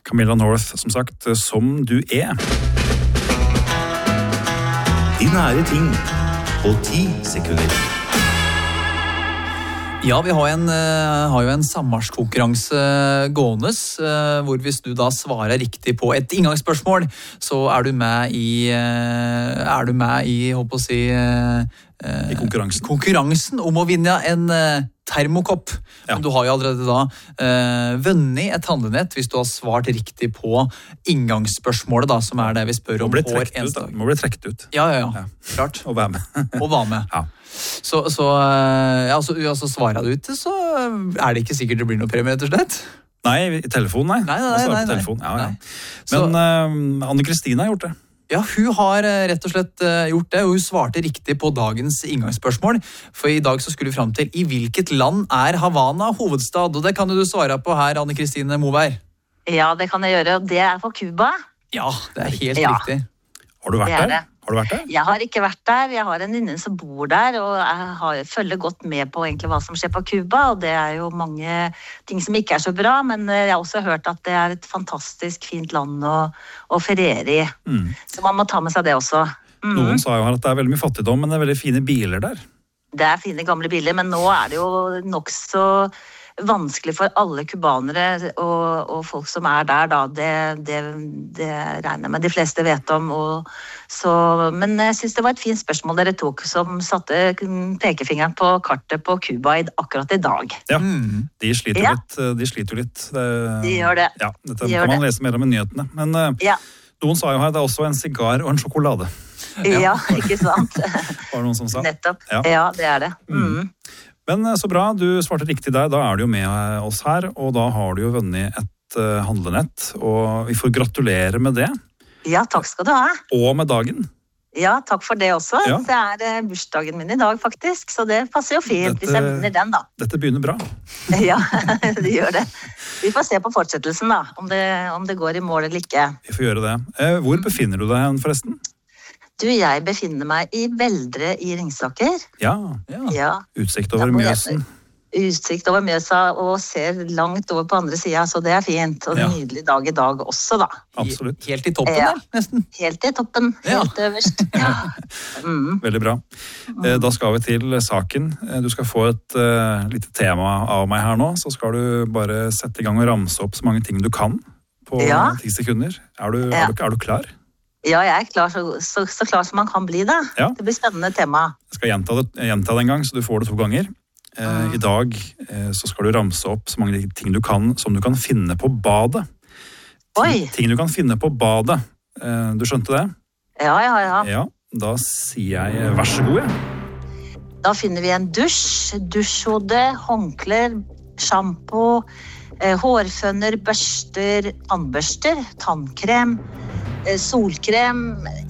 Camilla North, som sagt, Som du er. De nære ting på 10 sekunder. Ja, vi har jo en sammarskonkurranse gåendes, hvor hvis du da svarer riktig på et inngangsspørsmål, så er du med i håper å si, I konkurransen. Konkurransen om å vinne en termokopp. Ja. Men du har jo allerede da vunnet et handlenett hvis du har svart riktig på inngangsspørsmålet da, som er det vi spør om hver eneste dag. Må bli trekt ut. Ja, klart. Og være med. Og være med. Ja. Så svarer du ut, så er det ikke sikkert det blir noe premie, rett og slett. Nei, i telefon, nei. Nei. Telefon. Ja. Nei. Men Anne-Kristine har gjort det. Ja, hun har rett og slett gjort det, og hun svarte riktig på dagens inngangsspørsmål. For i dag så skulle vi frem til i hvilket land er Havana hovedstad? Og det kan du svare på her, Anne-Kristine Moberg. Ja, det kan jeg gjøre, og det er på Cuba. Ja, det er helt riktig. Har du vært der? Har du vært der? Jeg har ikke vært der. Jeg har en venninne som bor der, og jeg følger godt med på egentlig hva som skjer på Cuba, og det er jo mange ting som ikke er så bra, men jeg har også hørt at det er et fantastisk fint land å feriere i. Så man må ta med seg det også. Noen sa jo her at det er veldig mye fattigdom, men det er veldig fine biler der. Det er fine gamle biler, men nå er det jo nok så vanskelig for alle kubanere og folk som er der da, det regner jeg med de fleste vet om, men jeg synes det var et fint spørsmål dere tok, som satte pekefingeren på kartet på Cuba akkurat i dag. Ja, de sliter jo litt. De gjør det. Ja, dette kan man lese mer om i nyhetene. Men noen sa jo her, det er også en sigar og en sjokolade. Ja, ikke sant? Var det noen som sa? Nettopp. Ja, det er det. Men så bra, du svarte riktig der. Da er du jo med oss her, og da har du jo vunnet et handlenett, og vi får gratulere med det. Ja, takk skal du ha. Og med dagen. Ja, takk for det også. Ja. Det er bursdagen min i dag faktisk, så det passer jo fint hvis jeg vinner den da. Dette begynner bra. Ja, det gjør det. Vi får se på fortsettelsen da, om det går i mål eller ikke. Vi får gjøre det. Hvor befinner du deg forresten? Du, jeg befinner meg i Veldre i Ringsaker. Ja. Utsikt over Mjøsen. Utsikt over Mjøsa og ser langt over på andre siden, så det er fint. Og en nydelig dag i dag også da. Absolutt. Helt i toppen der, nesten. Helt i toppen, helt øverst. Ja. Veldig bra. Da skal vi til saken. Du skal få et lite tema av meg her nå, så skal du bare sette i gang og ramse opp så mange ting du kan på 10 sekunder. Er du klar? Ja, jeg er klar, så klar som man kan bli da. Ja. Det blir spennende tema. Jeg skal gjenta det en gang, så du får det 2 ganger. I dag så skal du ramse opp så mange ting du kan, som du kan finne på badet. Ting du kan finne på badet. Du skjønte det? Ja, da sier jeg vær så god, Da finner vi en dusjhode, håndklær, shampoo, hårfønner, børster, tannbørster, tannkrem, solkrem,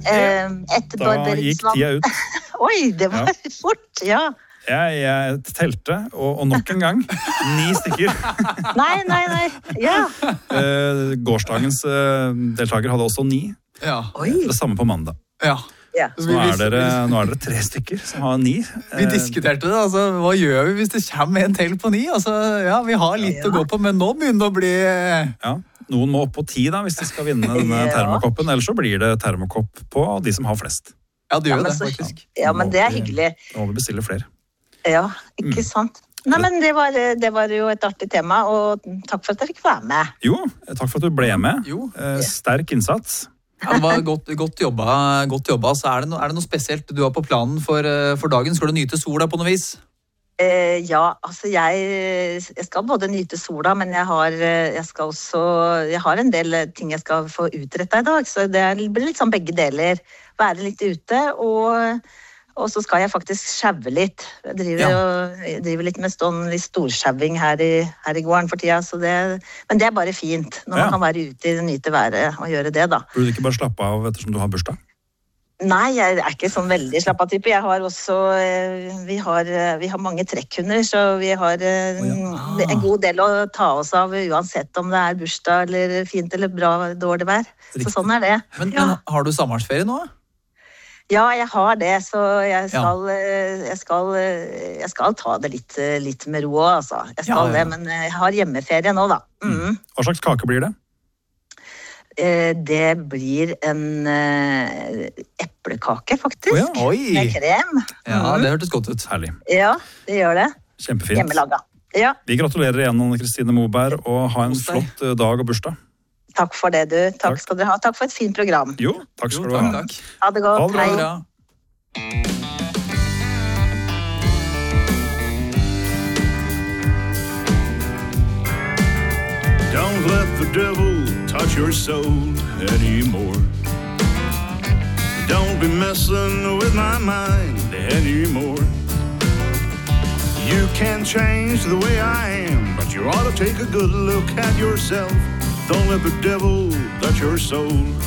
Da gikk tida ut. Oi, det var fort, ja. Jeg telte, og nok en gang 9 stykker. Nei, ja. Gårsdagens deltaker hadde også 9. Ja. Det samme på mandag. Ja. Så nå er dere 3 stykker som har 9. Vi diskuterte det, altså, hva gjør vi hvis det kommer en til på 9? Altså, ja, vi har litt å gå på, men nå begynner det å bli... Ja, noen må opp på 10 da, hvis de skal vinne denne termokoppen, ellers så blir det termokopp på de som har flest. Ja, det gjør det, faktisk. Ja, men det er hyggelig. Da må vi bestille flere. Ja, ikke sant. Nei, men det var jo et artig tema, og takk for at jeg fikk være med. Jo, takk for at du ble med. Sterk innsats. Ja, det var godt jobba. Så er det noe spesielt du har på planen for dagen? Skal du nyte sola på noe vis? Ja, altså jeg skal både nyte sola, men jeg har en del ting jeg skal få utrettet i dag, så det blir litt sånn begge deler. Være litt ute, og så skal jeg faktisk skjæve litt. Jeg driver litt med litt storskjæving her i gården for tida, men det er bare fint når man kan være ute i det nyte været og gjøre det da. Burde du ikke bare slappe av ettersom du har bursdag? Nei, jeg er ikke sånn veldig slappet type. Jeg har også, vi har mange trekkhunder, så vi har en god del å ta oss av, uansett om det er bursdag eller fint eller bra dårlig vær. Så sånn er det. Men har du sommersferie nå? Ja, jeg har det, så jeg skal ta det litt med ro, altså. Jeg skal det, men jeg har hjemmeferie nå da. Hva slags kake blir det? Det blir en eplekake, faktisk. Ja. Oi! Med krem. Ja, det hørtes godt ut. Herlig. Ja, det gjør det. Kjempefint. Hjemmelaga. Ja, Vi gratulerer igjen, Anne-Kristine Moberg, og ha en Hos deg. flott dag og bursdag. takk for det, du. Takk. Takk skal dere ha. Takk for et fint program. Jo, takk skal du Jo, ha. takk. Ha det godt. Ha det bra. Hei. Bra. Don't let the devil touch your soul anymore. Don't be messing with my mind anymore. You can change the way I am, but you ought to take a good look at yourself. Don't let the devil touch your soul